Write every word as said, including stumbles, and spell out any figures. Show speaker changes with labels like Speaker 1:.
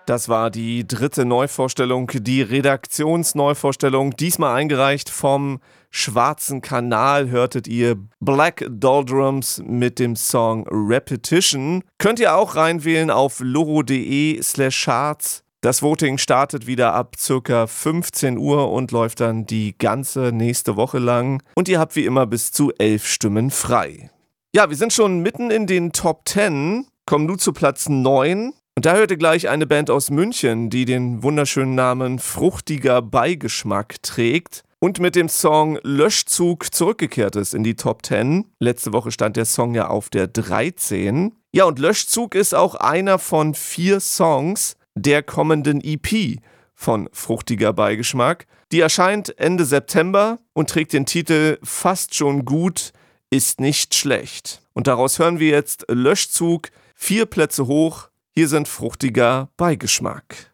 Speaker 1: Das war die dritte Neuvorstellung, die Redaktionsneuvorstellung, diesmal eingereicht vom Schwarzen Kanal, hörtet ihr Black Doldrums mit dem Song Repetition. Könnt ihr auch reinwählen auf loro.de slash charts. Das Voting startet wieder ab circa fünfzehn Uhr und läuft dann die ganze nächste Woche lang. Und ihr habt wie immer bis zu elf Stimmen frei. Ja, wir sind schon mitten in den Top zehn, kommen nun zu Platz neun. Und da hört ihr gleich eine Band aus München, die den wunderschönen Namen Fruchtiger Beigeschmack trägt und mit dem Song Löschzug zurückgekehrt ist in die Top zehn. Letzte Woche stand der Song ja auf der dreizehn. Ja, und Löschzug ist auch einer von vier Songs der kommenden E P von Fruchtiger Beigeschmack. Die erscheint Ende September und trägt den Titel Fast schon gut, ist nicht schlecht. Und daraus hören wir jetzt Löschzug, vier Plätze hoch. Hier sind Fruchtiger Beigeschmack.